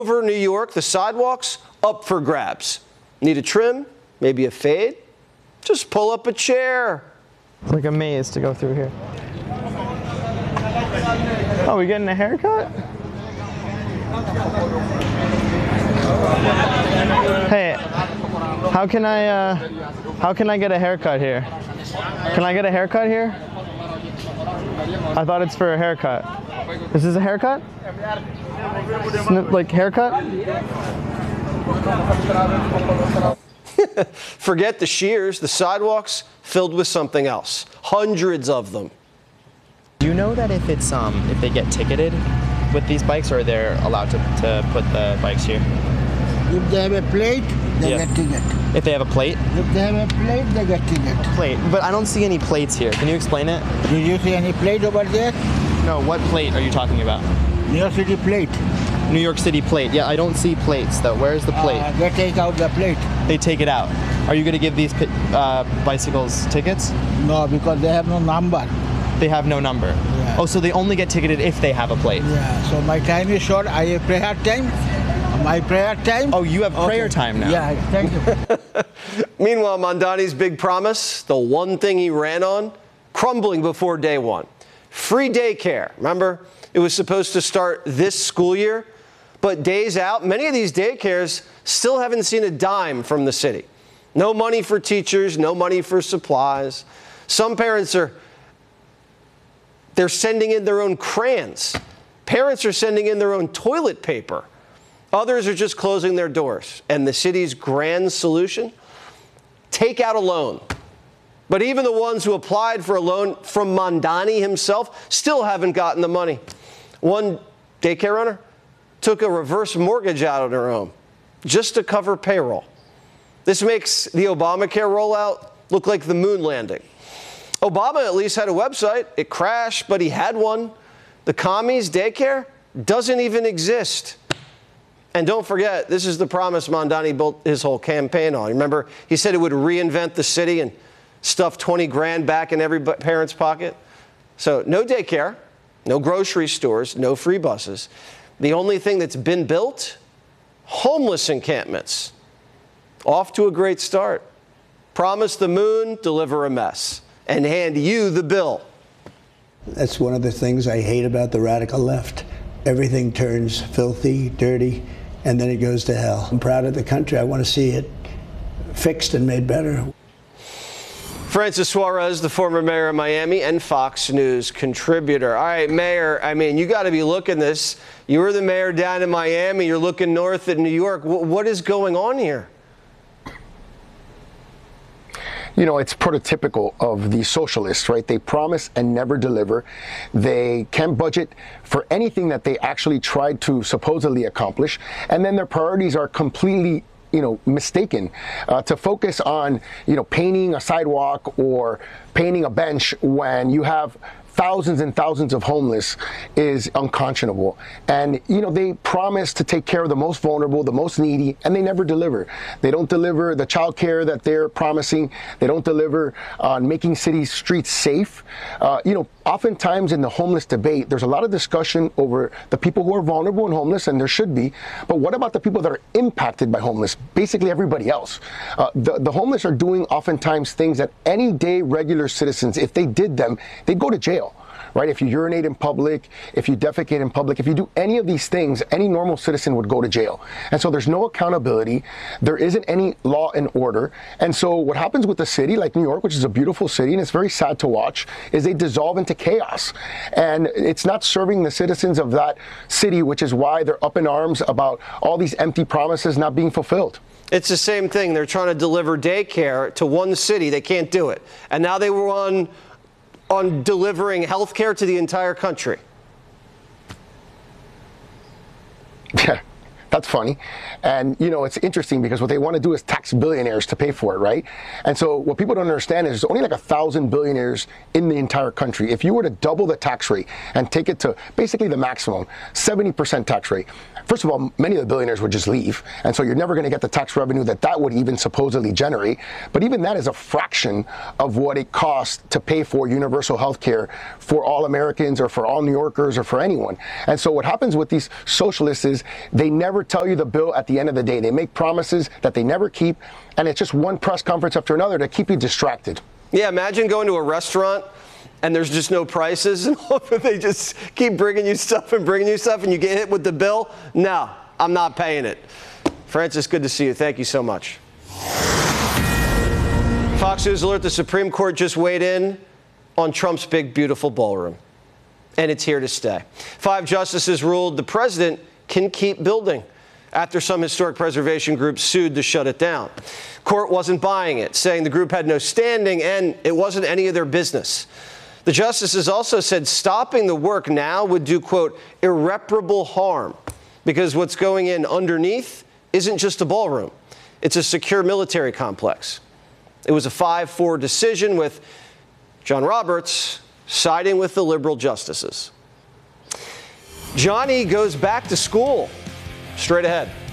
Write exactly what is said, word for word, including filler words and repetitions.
Over New York, the sidewalks up for grabs. Need a trim? Maybe a fade? Just pull up a chair. It's like a maze to go through here. Oh, we getting a haircut? Hey, how can I uh, how can I get a haircut here? Can I get a haircut here? I thought it's for a haircut. Is this a haircut? Like haircut? Forget the shears, the sidewalks filled with something else. Hundreds of them. Do you know that if it's um if they get ticketed with these bikes, or they're allowed to, to put the bikes here? If they have a plate, they Yeah. get ticket. If they have a plate? If they have a plate, they get ticket. Plate. But I don't see any plates here. Can you explain it? Did you see any plate over there? No, what plate are you talking about? New York City plate. New York City plate. Yeah, I don't see plates though. Where's the plate? Uh, they take out the plate. They take it out. Are you going to give these pi- uh, bicycles tickets? No, because they have no number. They have no number. Yeah. Oh, so they only get ticketed if they have a plate. Yeah, so my time is short. I have prayer time. My prayer time. Oh, you have prayer Okay. time now. Yeah, thank you. Meanwhile, Mondani's big promise, the one thing he ran on, crumbling before day one. Free daycare. Remember, it was supposed to start this school year, but days out, many of these daycares still haven't seen a dime from the city. No money for teachers, no money for supplies. Some parents are, they're sending in their own crayons. Parents are sending in their own toilet paper. Others are just closing their doors. And the city's grand solution? Take out a loan. But even the ones who applied for a loan from Mondani himself still haven't gotten the money. One daycare owner took a reverse mortgage out on her home just to cover payroll. This makes the Obamacare rollout look like the moon landing. Obama at least had a website. It crashed, but he had one. The commies daycare doesn't even exist. And don't forget, this is the promise Mondani built his whole campaign on. Remember, he said it would reinvent the city and stuff twenty grand back in every parent's pocket. So no daycare, no grocery stores, no free buses. The only thing that's been built, homeless encampments. Off to a great start. Promise the moon, deliver a mess, and hand you the bill. That's one of the things I hate about the radical left. Everything turns filthy, dirty, and then it goes to hell. I'm proud of the country. I want to see it fixed and made better. Francis Suarez, the former mayor of Miami and Fox News contributor. All right, Mayor, I mean, you got to be looking this. You were the mayor down in Miami. You're looking north at New York. W- what is going on here? You know, it's prototypical of the socialists, right? They promise and never deliver. They can't budget for anything that they actually tried to supposedly accomplish. And then their priorities are completely, you know, mistaken. Uh, to focus on, you know, painting a sidewalk or painting a bench when you have thousands and thousands of homeless is unconscionable. And, you know, they promise to take care of the most vulnerable, the most needy, and they never deliver. They don't deliver the child care that they're promising. They don't deliver on making city streets safe. Uh, you know, oftentimes in the homeless debate, there's a lot of discussion over the people who are vulnerable and homeless, and there should be. But what about the people that are impacted by homeless? Basically everybody else. Uh, the, the homeless are doing oftentimes things that any day regular citizens, if they did them, they'd go to jail. Right? If you urinate in public, if you defecate in public, if you do any of these things, any normal citizen would go to jail. And so there's no accountability. There isn't any law and order. And so what happens with a city like New York, which is a beautiful city, and it's very sad to watch, is they dissolve into chaos. And it's not serving the citizens of that city, which is why they're up in arms about all these empty promises not being fulfilled. It's the same thing. They're trying to deliver daycare to one city. They can't do it. And now they were on on delivering health care to the entire country. Yeah, that's funny. And, you know, it's interesting because what they want to do is tax billionaires to pay for it, right? And so what people don't understand is there's only like a thousand billionaires in the entire country. If you were to double the tax rate and take it to basically the maximum, seventy percent tax rate, first of all, many of the billionaires would just leave. And so you're never going to get the tax revenue that that would even supposedly generate. But even that is a fraction of what it costs to pay for universal health care for all Americans or for all New Yorkers or for anyone. And so what happens with these socialists is they never never tell you the bill at the end of the day. They make promises that they never keep, and it's just one press conference after another to keep you distracted. Yeah, imagine going to a restaurant and there's just no prices, and they just keep bringing you stuff and bringing you stuff, and you get hit with the bill. No, I'm not paying it. Francis, good to see you. Thank you so much. Fox News alert: the Supreme Court just weighed in on Trump's big, beautiful ballroom, and it's here to stay. Five justices ruled the president can keep building after some historic preservation groups sued to shut it down. Court wasn't buying it, saying the group had no standing and it wasn't any of their business. The justices also said stopping the work now would do, quote, irreparable harm, because what's going in underneath isn't just a ballroom. It's a secure military complex. It was a five four decision, with John Roberts siding with the liberal justices. Johnny goes back to school. Straight ahead.